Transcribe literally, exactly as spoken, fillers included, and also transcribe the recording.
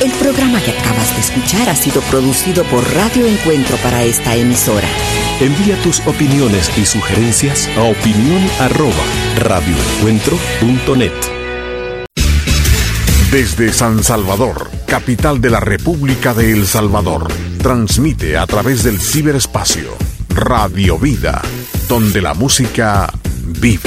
El programa que acabas de escuchar ha sido producido por Radio Encuentro para esta emisora. Envía tus opiniones y sugerencias a opinión arroba radioencuentro punto net. Desde San Salvador, capital de la República de El Salvador, transmite a través del ciberespacio Radio Vida, donde la música vive.